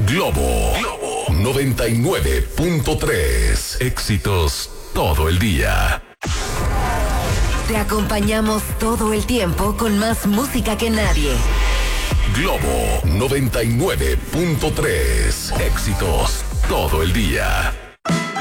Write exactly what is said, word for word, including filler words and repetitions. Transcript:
Globo, Globo noventa y nueve punto tres. Éxitos todo el día. Te acompañamos todo el tiempo con más música que nadie. Globo noventa y nueve punto tres. Éxitos todo el día.